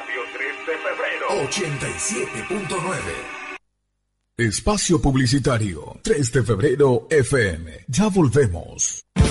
Radio 3 de febrero. 87.9. Espacio publicitario 3 de febrero FM. Ya volvemos.